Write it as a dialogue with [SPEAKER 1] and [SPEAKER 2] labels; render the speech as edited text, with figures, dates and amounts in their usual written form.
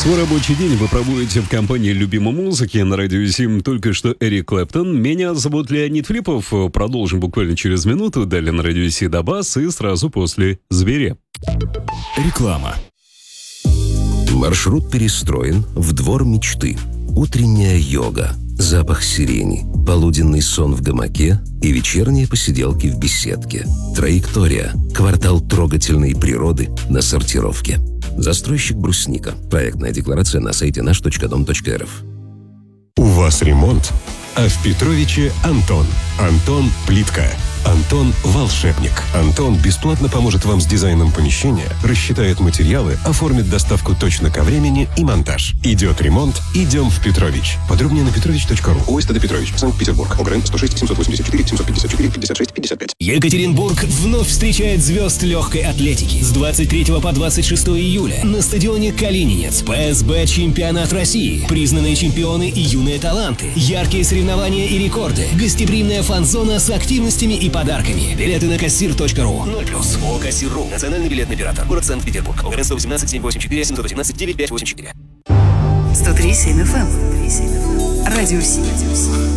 [SPEAKER 1] Свой рабочий день вы проводите в компании любимой музыки на радио 7. Только что Эрик Клэптон. Меня зовут Леонид Филиппов. Продолжим буквально через минуту. Далее на радио Сидабас и сразу после «Зверя».
[SPEAKER 2] Реклама.
[SPEAKER 3] Маршрут перестроен в двор мечты. Утренняя йога, запах сирени, полуденный сон в гамаке и вечерние посиделки в беседке. Траектория. Квартал трогательной природы на сортировке. Застройщик «Брусника». Проектная декларация на сайте наш.дом.рф.
[SPEAKER 4] У вас ремонт, а в Петровиче Антон. Антон – плитка. Антон – волшебник. Антон бесплатно поможет вам с дизайном помещения, рассчитает материалы, оформит доставку точно ко времени и монтаж. Идет ремонт, идем в Петрович. Подробнее на petrovich.ru. ОСТД Петрович, Санкт-Петербург. ОГРН 106 784 754 56 55.
[SPEAKER 5] Екатеринбург вновь встречает звезд легкой атлетики. С 23 по 26 июля на стадионе Калининец. ПСБ «Чемпионат России». Признанные чемпионы и юные таланты. Яркие соревнования и рекорды. Гостеприимная фан-зона с активностями и подарками. Билеты на кассир.ру. 0+. ООО «Кассир.ру». Национальный билетный оператор. Город Санкт-Петербург. ОГРН 118 784 718 9584.
[SPEAKER 6] 103.7 FM. Радио 7.